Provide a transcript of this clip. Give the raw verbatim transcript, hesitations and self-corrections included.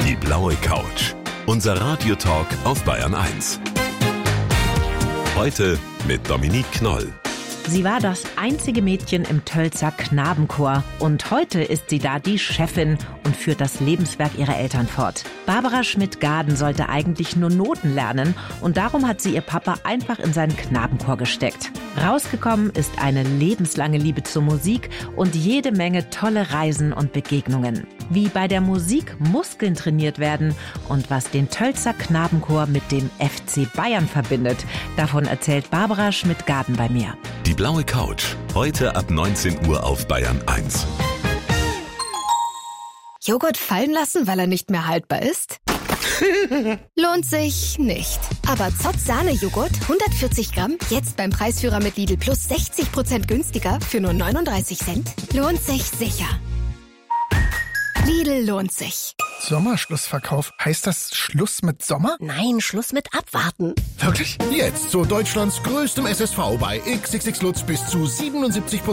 Die blaue Couch. Unser Radiotalk auf Bayern eins. Heute mit Dominique Knoll. Sie war das einzige Mädchen im Tölzer Knabenchor und heute ist sie da die Chefin und führt das Lebenswerk ihrer Eltern fort. Barbara Schmidt-Gaden sollte eigentlich nur Noten lernen und darum hat sie ihr Papa einfach in seinen Knabenchor gesteckt. Rausgekommen ist eine lebenslange Liebe zur Musik und jede Menge tolle Reisen und Begegnungen. Wie bei der Musik Muskeln trainiert werden und was den Tölzer Knabenchor mit dem F C Bayern verbindet, davon erzählt Barbara Schmidt-Gaden bei mir. Die blaue Couch. Heute ab neunzehn Uhr auf Bayern eins. Joghurt fallen lassen, weil er nicht mehr haltbar ist? Lohnt sich nicht. Aber Zott Sahne-Joghurt, hundertvierzig Gramm, jetzt beim Preisführer mit Lidl Plus sechzig Prozent günstiger für nur neununddreißig Cent. Lohnt sich sicher. Lidl lohnt sich. Sommerschlussverkauf. Heißt das Schluss mit Sommer? Nein, Schluss mit Abwarten. Wirklich? Jetzt zu Deutschlands größtem S S V bei X X X Lutz bis zu siebenundsiebzig Prozent